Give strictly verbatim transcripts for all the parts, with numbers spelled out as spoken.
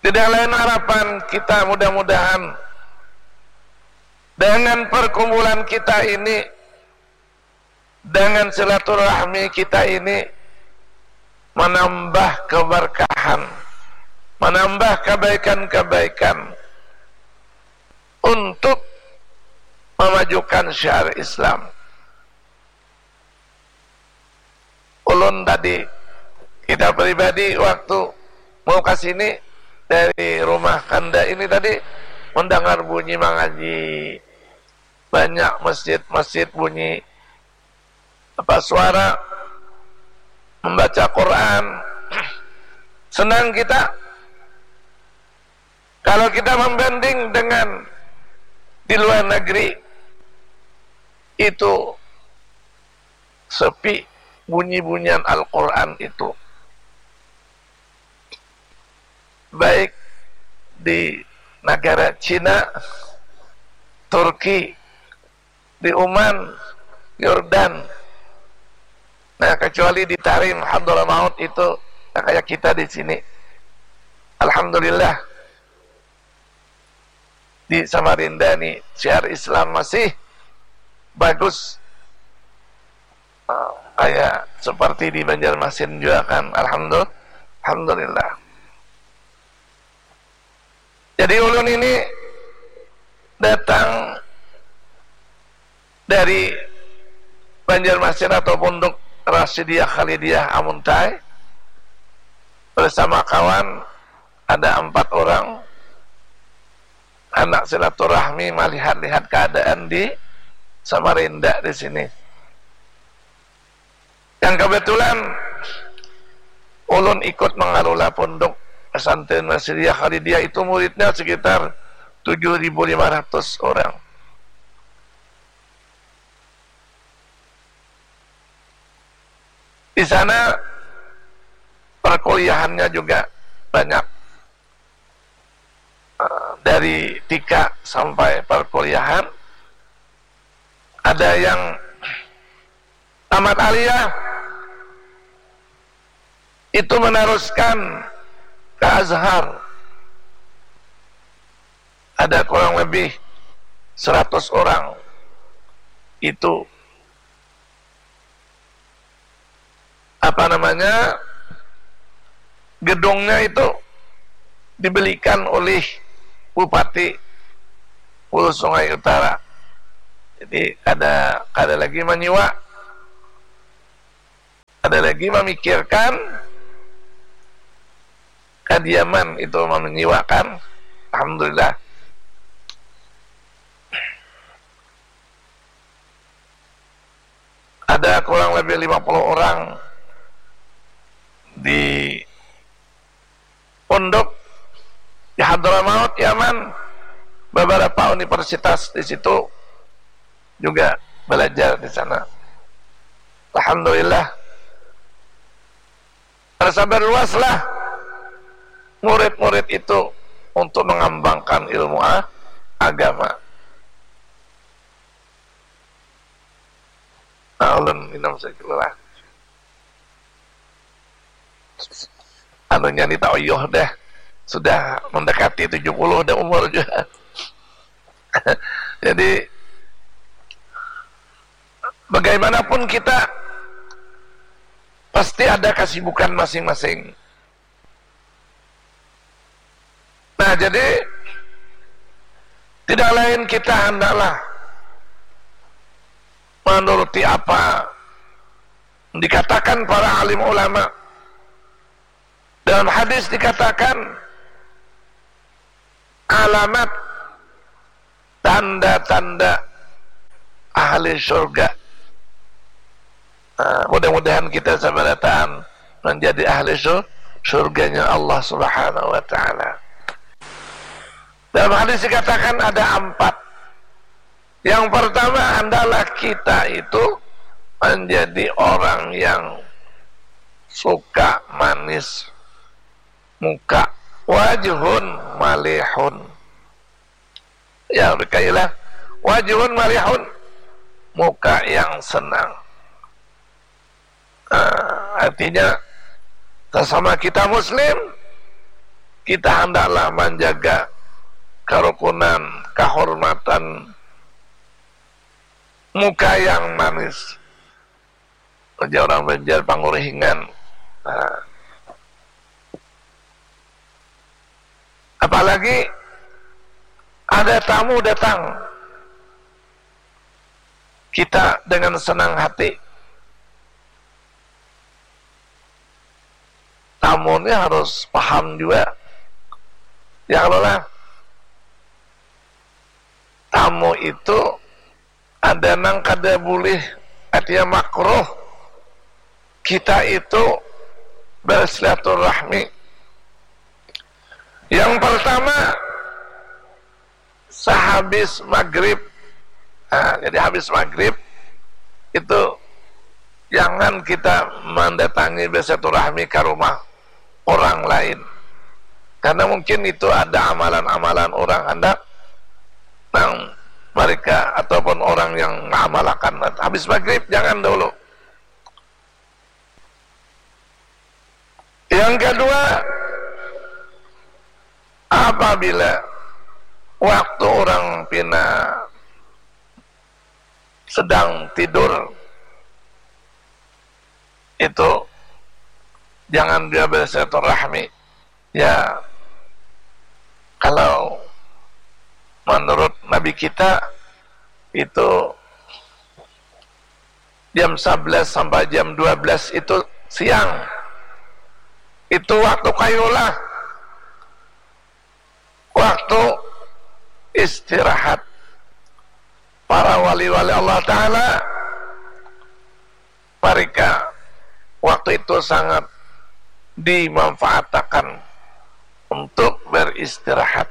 Tidak lain harapan kita mudah-mudahan dengan perkumpulan kita ini, dengan silaturahmi kita ini, menambah keberkahan, menambah kebaikan-kebaikan untuk memajukan syiar Islam. Ulun tadi, kita pribadi waktu mau ke sini dari rumah Kanda ini tadi mendengar bunyi mengaji, banyak masjid-masjid bunyi apa suara membaca Quran. Senang kita kalau kita membanding dengan di luar negeri, itu sepi bunyi-bunyian Al-Quran itu, baik di negara Cina, Turki, di Oman, Yordan. Nah, kecuali di Tarim, Hadramaut itu kayak kita di sini. Alhamdulillah di Samarinda nih syiar Islam masih bagus, uh, kayak seperti di Banjarmasin juga kan. Alhamdulillah, Alhamdulillah. Jadi ulun ini datang dari Banjarmasin atau Pondok Rasidiyah Khalidiyah Amuntai bersama kawan, ada empat orang, anak silaturahmi melihat-lihat keadaan di Samarinda di sini. Yang kebetulan ulun ikut mengelola pondok pesantren Rasidiyah Khalidiyah itu, muridnya sekitar tujuh ribu lima ratus orang. Di sana perkuliahannya juga banyak, dari tika sampai perkuliahan. Ada yang tamat aliyah itu meneruskan ke Azhar, ada kurang lebih seratus orang. Itu apa namanya, gedungnya itu dibelikan oleh Bupati Hulu Sungai Utara. Jadi ada ada lagi menyewa, ada lagi memikirkan kediaman itu menyewakan. Alhamdulillah. Ada kurang lebih lima puluh orang di pondok di Hadramaut, Yaman. Beberapa universitas di situ juga belajar di sana. Alhamdulillah. Tersabar luaslah murid-murid itu untuk mengembangkan ilmu ah, agama. Ulun minum sekelah. Anunya ini taoyoh deh, sudah mendekati tujuh puluh dah umur juga. Jadi bagaimanapun kita pasti ada kesibukan masing-masing. Nah, jadi tidak lain kita hendaklah menuruti apa dikatakan para alim ulama. Dalam hadis dikatakan alamat tanda-tanda ahli surga. Nah, mudah-mudahan kita sama datang menjadi ahli surganya Allah Subhanahu wa ta'ala. Dalam hadis dikatakan ada empat. Yang pertama adalah kita itu menjadi orang yang suka manis muka, wajhun malihun. Ya, berkailah wajhun malihun, muka yang senang. Uh, artinya sesama kita muslim kita hendaklah menjaga kerukunan, kehormatan muka yang manis. Kerja orang Banjar pangurihingan. Nah, apalagi ada tamu datang, kita dengan senang hati. Tamunya harus paham juga. Ya kalau lah tamu itu ada nang kada boleh, artinya makruh kita itu bersilaturahmi. Yang pertama, sehabis maghrib. Nah, jadi habis maghrib itu jangan kita mendatangi bersilaturahmi ke rumah orang lain, karena mungkin itu ada amalan-amalan orang hendak yang mereka ataupun orang yang mengamalkan. Habis maghrib jangan dulu. Yang kedua, apabila waktu orang pina sedang tidur, itu jangan dia bersilaturahmi. Ya, kalau menurut Nabi kita itu jam sebelas sampai jam dua belas itu siang, itu waktu kayulah, waktu istirahat. Para wali-wali Allah Ta'ala mereka waktu itu sangat dimanfaatkan untuk beristirahat.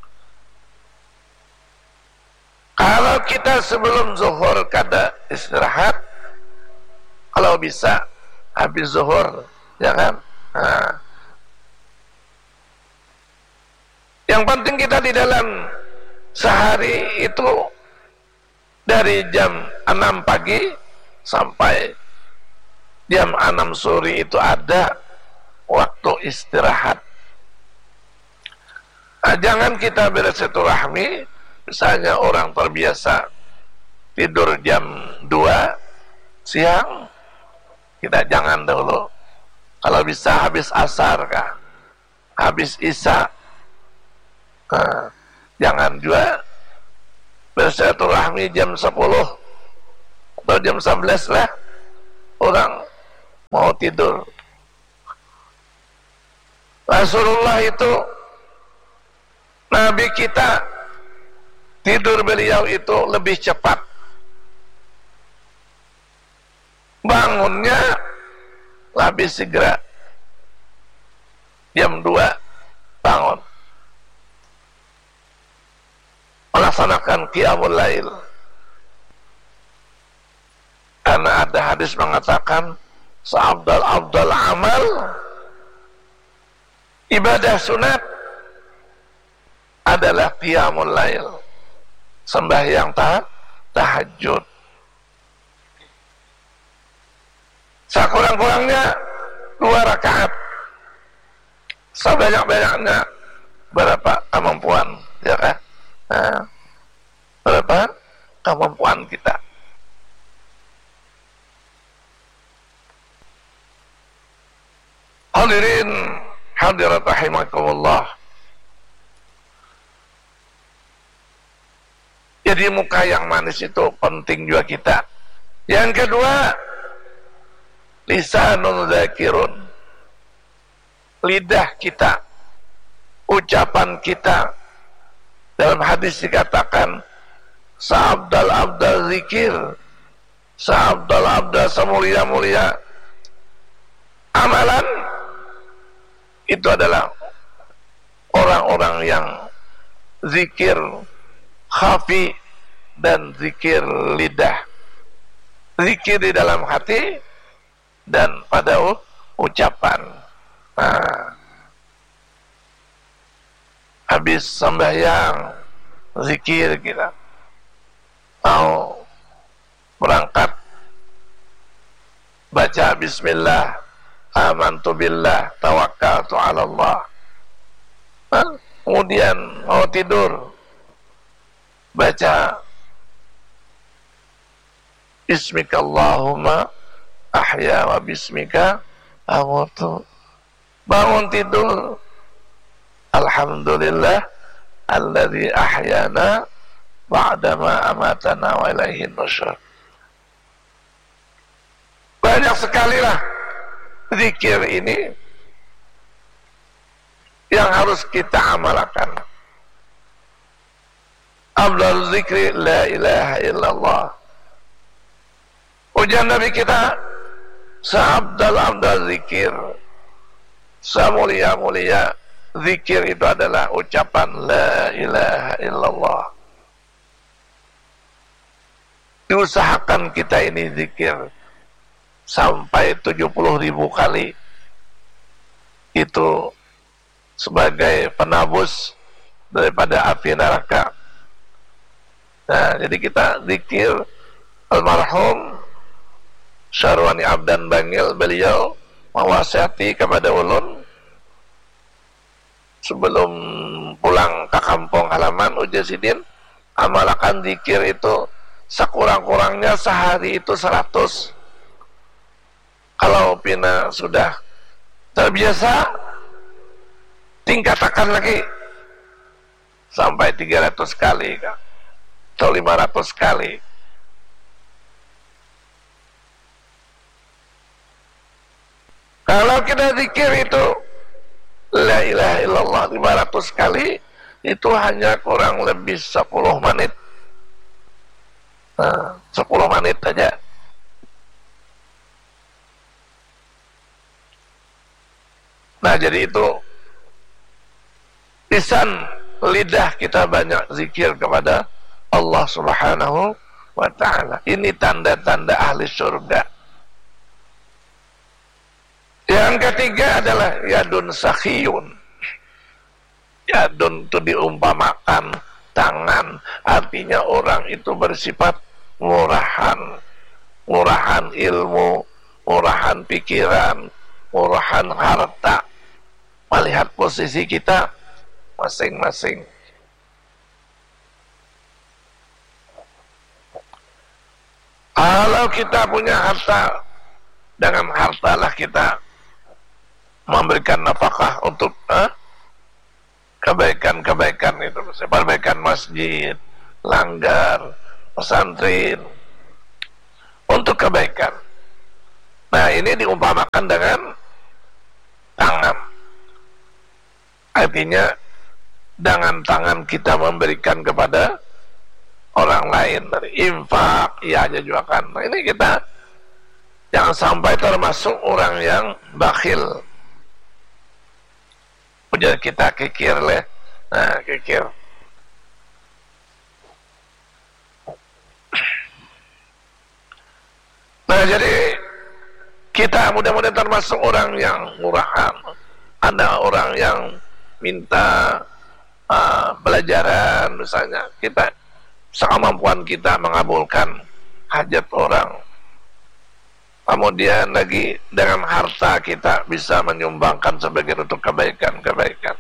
Kalau kita sebelum zuhur kada istirahat, kalau bisa habis zuhur, jangan. Nah, yang penting kita di dalam sehari itu dari jam enam pagi sampai jam enam sore itu ada waktu istirahat. Nah, jangan kita bersilaturahmi, misalnya orang terbiasa tidur jam dua siang, kita jangan dulu. Kalau bisa habis asar kah, habis isya, nah, jangan juga bersilaturahmi jam sepuluh atau jam sebelas lah, orang mau tidur. Rasulullah itu, Nabi kita, tidur beliau itu lebih cepat, bangunnya lebih segera, jam dua bangun, melaksanakan qiyamul lail. Karena ada hadis mengatakan seabdal abdal amal, ibadah sunat adalah qiyamul lail, sembahyang tah tahajud. Sekurang-kurangnya dua rakaat, sebanyak-banyaknya berapa kemampuan, ya kan? Nah, berapa kemampuan kita. Hadirin hadirat rahimakumullah. Jadi muka yang manis itu penting juga kita. Yang kedua, lisanun zakirun, lidah kita, ucapan kita. Dalam hadis dikatakan sa'abdal abdal zikir, sa'abdal abdal semulia-mulia amalan itu adalah orang-orang yang zikir khafi dan zikir lidah, zikir di dalam hati dan pada ucapan. Nah, habis sembahyang zikir kita, mau berangkat baca bismillah, amantu billah, tawakkaltu ala Allah. kemudian mau tidur, baca Bismika Allahumma ahya wa bismika amutu. Bangun tidur, Alhamdulillah alladzi ahyana ba'dama amatana wa ilaihin nusyur. Banyak sekali lah zikir ini yang harus kita amalkan. Afdal zikri la ilaha illallah. Ujian Nabi kita, seabdal-abdal zikir, semulia-mulia zikir itu adalah ucapan la ilaha illallah. Diusahakan kita ini zikir sampai tujuh puluh ribu kali. Itu sebagai penabus daripada api neraka. Nah, jadi kita zikir. Almarhum Syarwani Abdan Bangil, beliau mewasiati kepada ulun sebelum pulang ke kampung halaman Ujasidin, amalkan zikir itu sekurang-kurangnya sehari itu seratus. Kalau pina sudah terbiasa, tingkatkan lagi sampai tiga ratus kali atau lima ratus kali. Kalau kita zikir itu la ilaha illallah lima ratus kali, itu hanya kurang lebih sepuluh menit. Nah, sepuluh menit saja. Nah, jadi itu lisan lidah kita banyak zikir kepada Allah Subhanahu wa ta'ala. Ini tanda-tanda ahli surga. Yang ketiga adalah yadun sakhiyun. Yadun itu diumpamakan tangan, artinya orang itu bersifat murahan, murahan ilmu, murahan pikiran, murahan harta. Melihat posisi kita masing-masing. Kalau kita punya harta, dengan hartalah kita memberikan nafkah untuk eh, kebaikan-kebaikan itu, perbaikan masjid, langgar, pesantren, untuk kebaikan. Nah, ini diumpamakan dengan tangan. Artinya dengan tangan kita memberikan kepada orang lain, dari infak, iya aja juga kan. Nah, ini kita jangan sampai termasuk orang yang bakhil. Ujar kita kikir leh. Nah, kikir. Nah, jadi kita mudah-mudahan termasuk orang yang murahan. Ada orang yang minta uh, pelajaran misalnya, kita sekemampuan kita mengabulkan hajat orang. Kemudian lagi dengan harta kita bisa menyumbangkan sebagian untuk kebaikan-kebaikan.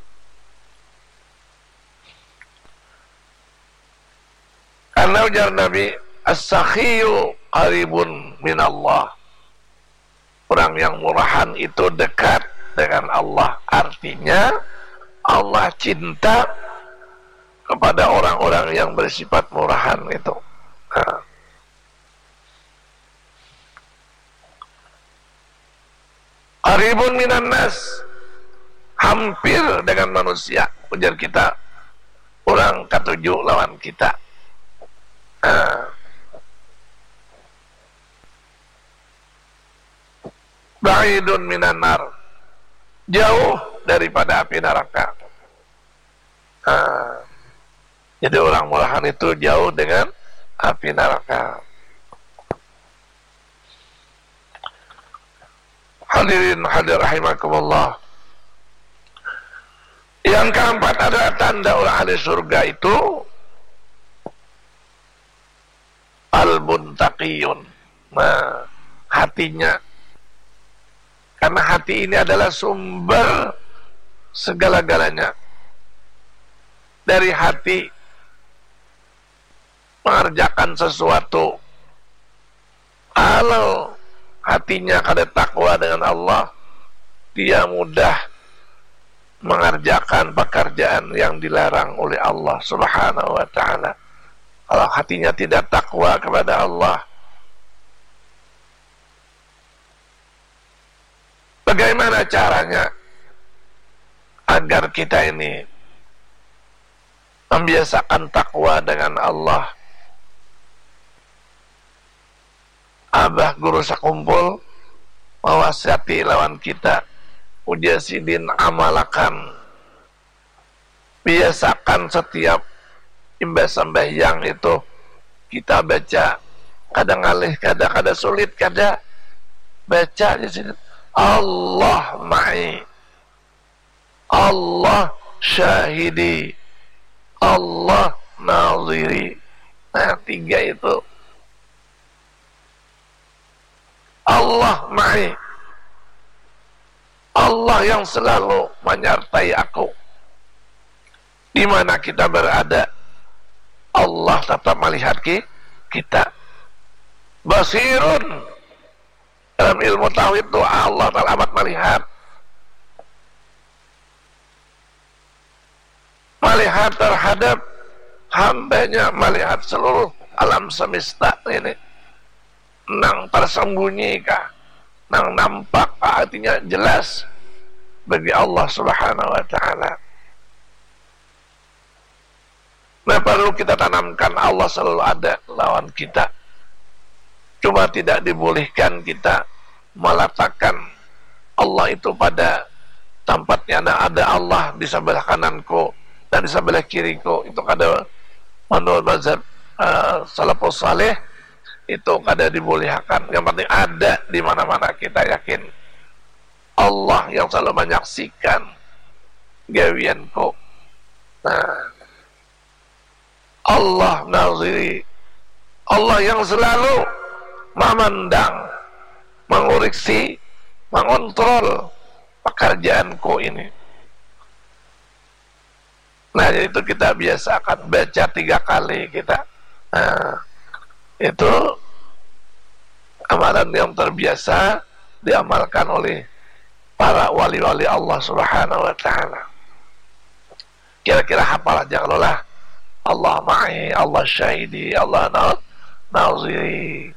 Karena ujar Nabi, as-sakhiyu qaribun minallah. Orang yang murahan itu dekat dengan Allah. Artinya Allah cinta kepada orang-orang yang bersifat murahan itu. Nah. Qaribun minan nas, hampir dengan manusia. Ujar kita, orang ketujuh lawan kita. Nah. Ba'idun minan nar, jauh daripada api neraka. Nah. Jadi orang murahan itu jauh dengan api neraka. Hadirin hadir rahimakumullah. Yang keempat adalah tanda orang ahli surga itu al-muntaqiyun. Nah, hatinya. Karena hati ini adalah sumber segala-galanya. dari hati mengerjakan sesuatu. Kalau hatinya kada takwa dengan Allah, dia mudah mengerjakan pekerjaan yang dilarang oleh Allah Subhanahu wa ta'ala. Kalau hatinya tidak takwa kepada Allah, bagaimana caranya agar kita ini membiasakan takwa dengan Allah? Abah guru sakumpul mewasiati lawan kita, ujasidin amalakan, biasakan setiap imbas sembahyang itu kita baca, kadang ngalih, kadang kada sulit, kada baca di sini Allah ma'i, Allah syahidi, Allah naziri. Nah, tiga itu. Allah ma'i, Allah yang selalu menyertai aku. Di mana kita berada, Allah tetap melihat kita. Basirun, dalam ilmu tauhid itu Allah amat melihat. Melihat terhadap hambanya, melihat seluruh alam semesta ini. Nang tersembunyi kah, nang nampak kah, artinya jelas bagi Allah Subhanahu wa ta'ala. Nah, perlu kita tanamkan Allah selalu ada lawan kita. Cuma tidak dibolehkan kita meletakkan Allah itu pada tempatnya. Nah, ada Allah di sebelah kananku dan di sebelah kiriku. Itu kada menurut mazhab uh, salafus saleh, itu kada dibolehkan. Yang penting ada di mana-mana, kita yakin Allah yang selalu menyaksikan gawianku. Nah, Allah naziri, Allah yang selalu memandang, mengoreksi, mengontrol pekerjaanku ini. Nah, jadi itu kita biasakan baca tiga kali kita. Nah, itu amalan yang terbiasa diamalkan oleh para wali-wali Allah Subhanahu wa ta'ala. Kira-kira hafal aja kalau lah Allah ma'i, Allah syahidi, Allah naziri.